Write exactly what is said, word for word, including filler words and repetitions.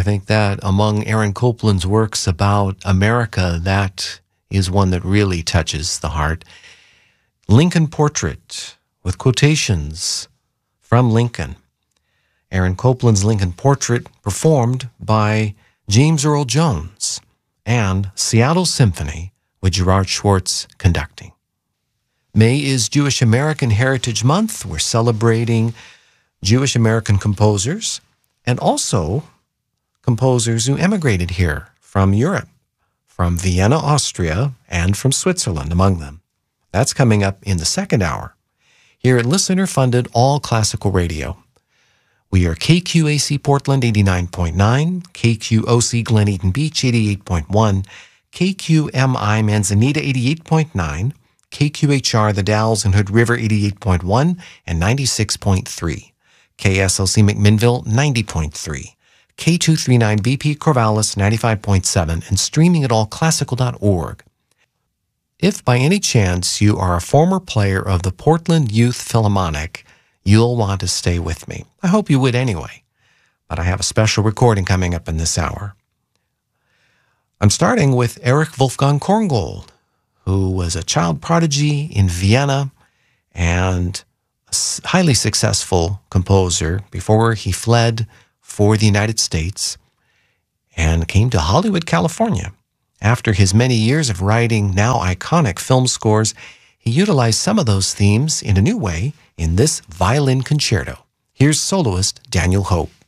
think that among Aaron Copland's works about America, that is one that really touches the heart. Lincoln Portrait, with quotations from Lincoln. Aaron Copland's Lincoln Portrait, performed by James Earl Jones and Seattle Symphony, with Gerard Schwartz conducting. May is Jewish American Heritage Month. We're celebrating Jewish American composers and also composers who emigrated here from Europe, from Vienna, Austria, and from Switzerland, among them. That's coming up in the second hour here at listener-funded All Classical Radio. We are K Q A C Portland eighty-nine point nine, K Q O C Glen Eden Beach eighty-eight point one, K Q M I Manzanita eighty-eight point nine, K Q H R The Dalles and Hood River eighty-eight point one and ninety-six point three, K S L C McMinnville ninety point three, K two thirty-nine B P Corvallis ninety-five point seven, and streaming at all classical dot org. If by any chance you are a former player of the Portland Youth Philharmonic, you'll want to stay with me. I hope you would anyway, but I have a special recording coming up in this hour. I'm starting with Erich Wolfgang Korngold, who was a child prodigy in Vienna and a highly successful composer before he fled for the United States and came to Hollywood, California. After his many years of writing now iconic film scores, he utilized some of those themes in a new way in this violin concerto. Here's soloist Daniel Hope.